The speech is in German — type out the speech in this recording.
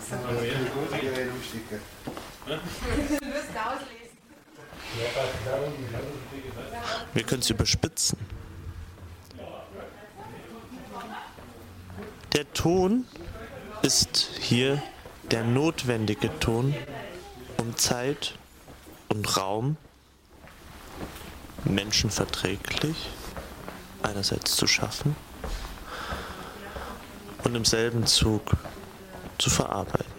Wir können es überspitzen. Der Ton ist hier der notwendige Ton, um Zeit und Raum menschenverträglich einerseits zu schaffen und im selben Zug zu verarbeiten.